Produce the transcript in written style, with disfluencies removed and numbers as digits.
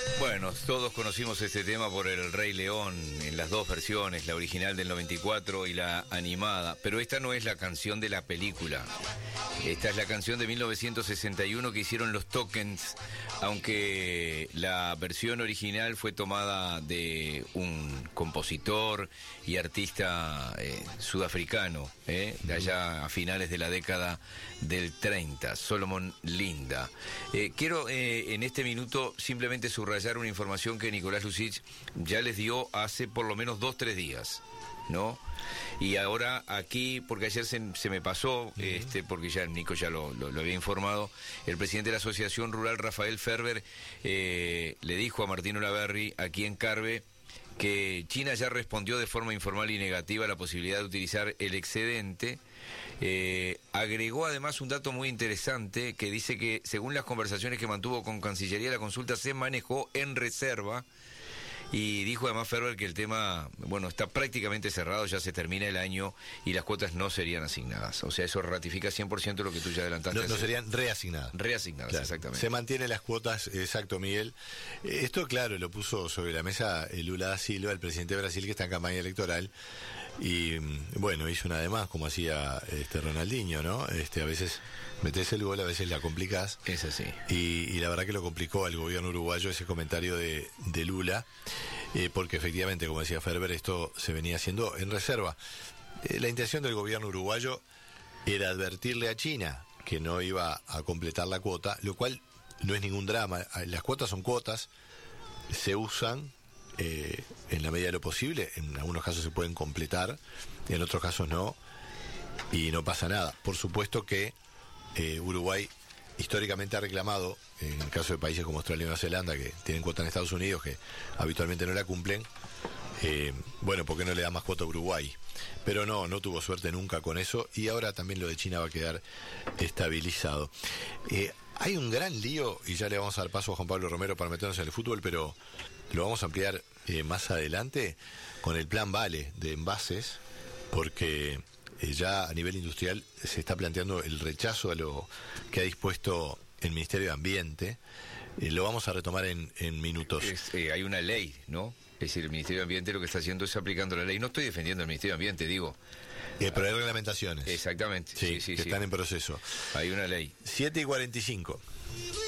Bueno, todos conocimos este tema por El Rey León en las dos versiones, la original del 94 y la animada, pero esta no es la canción de la película. Esta es la canción de 1961 que hicieron los Tokens, aunque la versión original fue tomada de un compositor y artista sudafricano, de allá a finales de la década del 30, Solomon Linda. Quiero en este minuto simplemente subrayar una información que Nicolás Lussich ya les dio hace por lo menos 2-3 días, ¿no? Y ahora aquí, porque ayer se me pasó, porque ya Nico ya lo había informado, el presidente de la Asociación Rural, Rafael Ferber, le dijo a Martín Olaverry, aquí en Carve, que China ya respondió de forma informal y negativa a la posibilidad de utilizar el excedente. Agregó además un dato muy interesante que dice que según las conversaciones que mantuvo con Cancillería, la consulta se manejó en reserva. Y dijo además Ferber que el tema, bueno, está prácticamente cerrado, ya se termina el año y las cuotas no serían asignadas. O sea, eso ratifica 100% lo que tú ya adelantaste. No serían reasignadas. Reasignadas, claro, exactamente. Se mantienen las cuotas, exacto, Miguel. Esto, claro, lo puso sobre la mesa Lula da Silva, el presidente de Brasil, que está en campaña electoral. Y, bueno, hizo una de más, como hacía Ronaldinho, ¿no? A veces metés el gol, a veces la complicás. Es así. Y la verdad que lo complicó al gobierno uruguayo ese comentario de Lula. Porque efectivamente, como decía Ferber, esto se venía haciendo en reserva. La intención del gobierno uruguayo era advertirle a China que no iba a completar la cuota, lo cual no es ningún drama. Las cuotas son cuotas, se usan en la medida de lo posible, en algunos casos se pueden completar, en otros casos no, y no pasa nada. Por supuesto que Uruguay históricamente ha reclamado, en el caso de países como Australia y Nueva Zelanda, que tienen cuota en Estados Unidos, que habitualmente no la cumplen, bueno, ¿por qué no le da más cuota a Uruguay? Pero no tuvo suerte nunca con eso, y ahora también lo de China va a quedar estabilizado. Hay un gran lío, y ya le vamos a dar paso a Juan Pablo Romero para meternos en el fútbol, pero lo vamos a ampliar más adelante con el plan Vale de envases, porque ya a nivel industrial se está planteando el rechazo a lo que ha dispuesto el Ministerio de Ambiente. Lo vamos a retomar en minutos. Hay una ley, ¿no? Es decir, el Ministerio de Ambiente lo que está haciendo es aplicando la ley. No estoy defendiendo al Ministerio de Ambiente, digo. Pero hay reglamentaciones. Exactamente. Sí, que están en proceso. Hay una ley. 7:45.